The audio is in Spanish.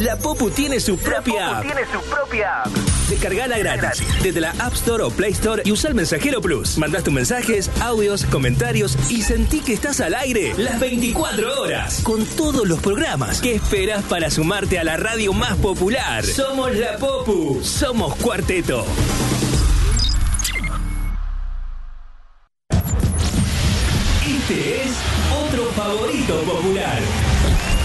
La Popu tiene su propia app. Descargala gratis desde la App Store o Play Store y usa el Mensajero Plus. Mandás tus mensajes, audios, comentarios y sentí que estás al aire las 24 horas con todos los programas. ¿Qué esperás para sumarte a la radio más popular? Somos La Popu, somos Cuarteto. Este es otro favorito popular.